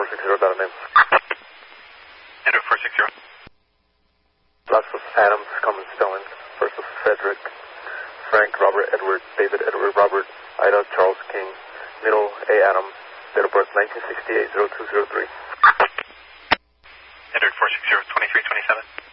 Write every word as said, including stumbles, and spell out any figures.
four six zero, data name. Enter four six zero. Last was Adams, common spelling. First was Frederick, Frank, Robert, Edward, David, Edward, Robert, Ida, Charles, King. Middle, A. Adam. Date of birth nineteen sixty-eight, zero two zero three. Entered four six zero, twenty-three twenty-seven.